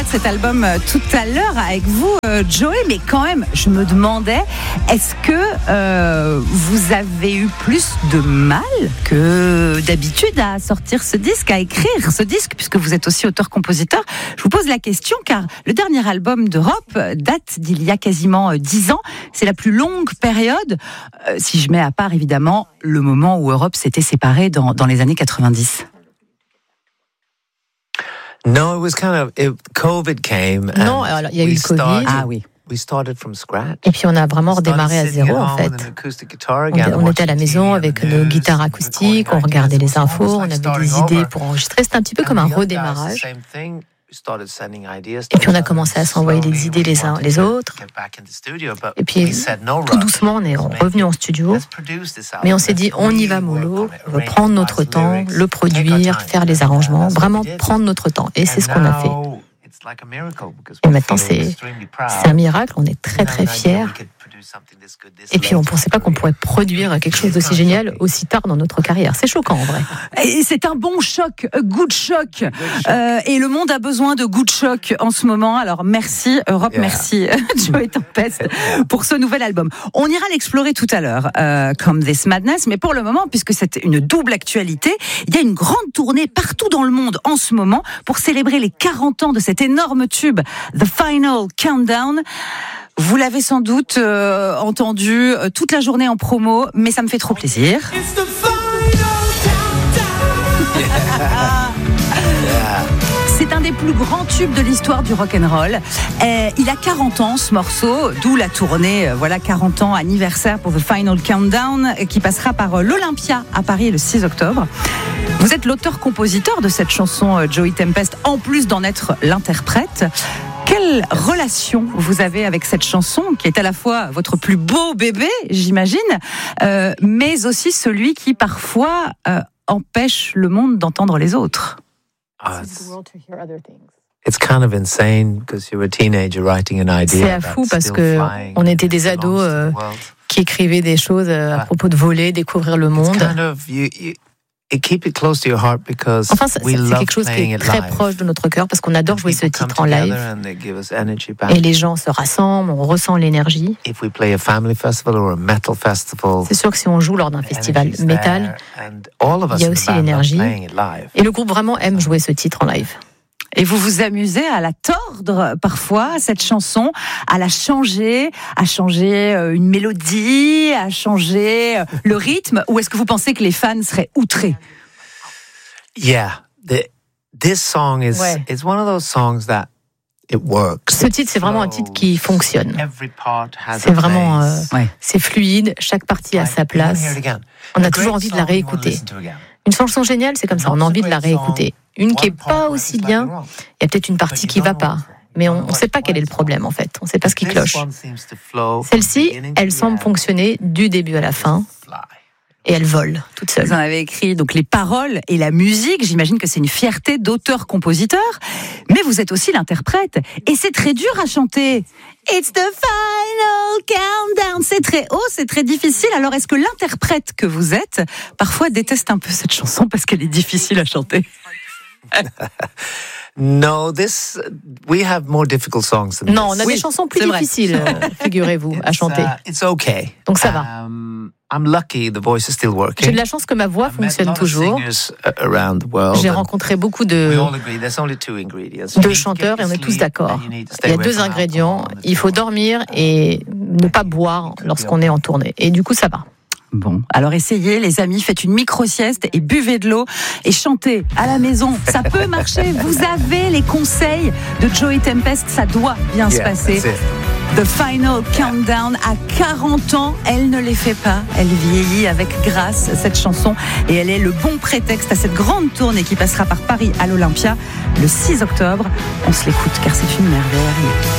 de cet album tout à l'heure avec vous, Joey, mais quand même, je me demandais, est-ce que vous avez eu plus de mal que d'habitude à sortir ce disque, à écrire ce disque, puisque vous êtes aussi auteur-compositeur? Je vous pose la question car le dernier album d'Europe date d'il y a quasiment 10 ans. C'est la plus longue période, si je mets à part évidemment le moment où Europe s'était séparée dans les années 90. No, it was COVID came. Non, alors il y a eu le Covid. Ah oui. We started from scratch. Et puis on a vraiment redémarré à zéro en fait. On était à la maison avec nos guitares acoustiques, on regardait les infos, on avait des idées pour enregistrer. C'était un petit peu comme un redémarrage. Et puis on a commencé à s'envoyer des idées les uns les autres. Et puis tout doucement on est revenu en studio. Mais on s'est dit on y va mollo, on va prendre notre temps, le produire, faire les arrangements, vraiment prendre notre temps. Et c'est ce qu'on a fait. Et maintenant c'est un miracle, on est très très fiers. Et puis on ne pensait pas qu'on pourrait produire quelque chose d'aussi génial aussi tard dans notre carrière. C'est choquant en vrai. Et c'est un bon choc, good shock. Et le monde a besoin de good shock en ce moment. Alors merci Europe, merci Joey Tempest pour ce nouvel album. On ira l'explorer tout à l'heure, comme This Madness. Mais pour le moment, puisque c'est une double actualité, il y a une grande tournée partout dans le monde en ce moment pour célébrer les 40 ans de cet énorme tube, The Final Countdown. Vous l'avez sans doute entendu toute la journée en promo, mais ça me fait trop plaisir. C'est un des plus grands tubes de l'histoire du rock'n'roll. Il a 40 ans ce morceau, d'où la tournée 40 ans anniversaire pour The Final Countdown qui passera par l'Olympia à Paris le 6 octobre. Vous êtes l'auteur-compositeur de cette chanson, Joey Tempest, en plus d'en être l'interprète. Quelle relation vous avez avec cette chanson qui est à la fois votre plus beau bébé, j'imagine, mais aussi celui qui parfois empêche le monde d'entendre les autres? C'est fou parce que on était des ados qui écrivaient des choses à propos de voler, découvrir le monde. Enfin, c'est quelque chose qui est très proche de notre cœur parce qu'on adore jouer ce titre en live. Et les gens se rassemblent, on ressent l'énergie. C'est sûr que si on joue lors d'un festival métal, il y a aussi l'énergie. Et le groupe vraiment aime jouer ce titre en live. Et vous vous amusez à la tordre parfois, cette chanson, à la changer, à changer une mélodie, à changer le rythme, ou est-ce que vous pensez que les fans seraient outrés? This song is one of those songs that it works. Ce titre, c'est vraiment un titre qui fonctionne. C'est vraiment, c'est fluide, chaque partie a sa place. On a toujours envie de la réécouter. Une chanson géniale, c'est comme ça, on a envie de la réécouter. Une qui est pas aussi bien, il y a peut-être une partie qui va pas, mais on sait pas quel est le problème en fait, on sait pas ce qui cloche. Celle-ci, elle semble fonctionner du début à la fin. Et elle vole toute seule. Vous en avez écrit donc les paroles et la musique. J'imagine que c'est une fierté d'auteur-compositeur. Mais vous êtes aussi l'interprète. Et c'est très dur à chanter. It's the final countdown. C'est très haut, c'est très difficile. Alors est-ce que l'interprète que vous êtes, parfois déteste un peu cette chanson parce qu'elle est difficile à chanter? No, we have more difficult songs than non, on a des chansons plus difficiles, figurez-vous, à chanter. It's okay. Donc ça va. I'm lucky, the voice is still working. J'ai de la chance que ma voix fonctionne toujours. J'ai rencontré beaucoup de chanteurs et on est tous d'accord. Il y a 2 ingrédients. Il faut dormir et ne pas boire lorsqu'on est en tournée. Et du coup, ça va. Bon, alors essayez les amis, faites une micro-sieste et buvez de l'eau et chantez à la maison. Ça peut marcher, vous avez les conseils de Joey Tempest, ça doit bien se passer. The Final Countdown, à 40 ans, elle ne les fait pas. Elle vieillit avec grâce, cette chanson. Et elle est le bon prétexte à cette grande tournée qui passera par Paris à l'Olympia le 6 octobre. On se l'écoute car c'est une merveille.